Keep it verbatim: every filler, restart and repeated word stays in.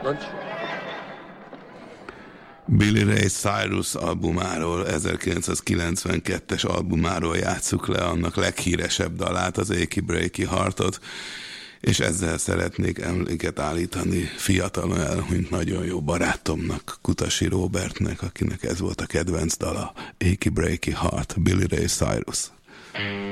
Billy Ray Cyrus albumáról, ezerkilencszázkilencvenkettes albumáról játsszuk le annak leghíresebb dalát, az Achy Breaky Heartot, és ezzel szeretnék emléket állítani fiatalon elhunyt nagyon jó barátomnak, Kutasi Róbertnek, akinek ez volt a kedvenc dala, Achy Breaky Heart, Billy Ray Cyrus.